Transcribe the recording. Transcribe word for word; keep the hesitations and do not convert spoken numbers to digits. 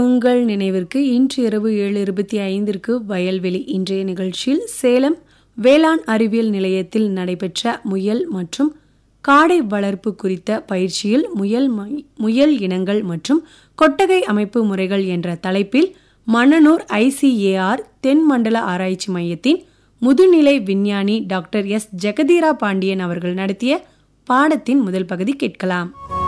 உங்கள் நினைவிற்கு இன்று இரவு ஏழு இருபத்தி ஐந்திற்கு வயல்வெளி. இன்றைய நிகழ்ச்சியில் சேலம் வேளாண் அறிவியல் நிலையத்தில் நடைபெற்ற முயல் மற்றும் காடை வளர்ப்பு குறித்த பயிற்சியில் முயல் முயல் இனங்கள் மற்றும் கொட்டகை அமைப்பு முறைகள் என்ற தலைப்பில் மண்ணனூர் ஐசிஏஆர் தென் மண்டல ஆராய்ச்சி மையத்தின் முதுநிலை விஞ்ஞானி டாக்டர் எஸ் ஜெகதீரா பாண்டியன் அவர்கள் நடத்திய பாடத்தின் முதல் பகுதி கேட்கலாம்.